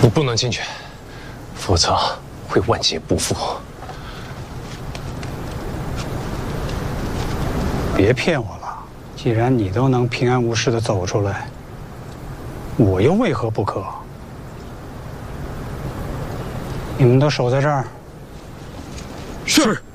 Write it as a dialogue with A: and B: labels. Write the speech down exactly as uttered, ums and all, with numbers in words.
A: 你不能进去，否则会万劫不复。
B: 别骗我了，既然你都能平安无事的走出来，我又为何不可？你们都守在这儿。
A: 是。